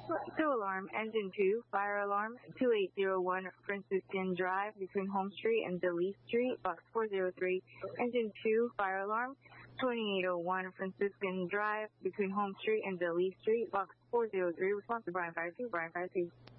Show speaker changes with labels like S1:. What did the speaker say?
S1: Tow alarm, engine 2, fire alarm, 2801 Franciscan Drive between Home Street and DeLeaf Street, box 403. Engine 2, fire alarm, 2801 Franciscan Drive between Home Street and DeLeaf Street, box 403. Response to Brian Fire 2, Brian Fire 2.